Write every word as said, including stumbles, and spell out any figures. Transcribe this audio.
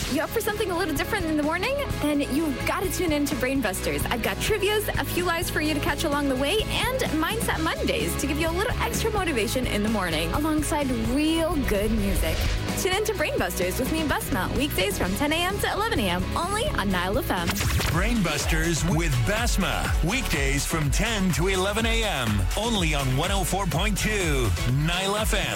You up for something a little different in the morning? Then you've got to tune in to Brainbusters. I've got trivias, a few lives for you to catch along the way, and Mindset Mondays to give you a little extra motivation in the morning, alongside real good music. Tune in to Brainbusters with me, Basma, weekdays from ten a.m. to eleven a.m. only on Nile F M. Brainbusters with Basma, weekdays from ten to eleven a.m. only on one oh four point two Nile F M.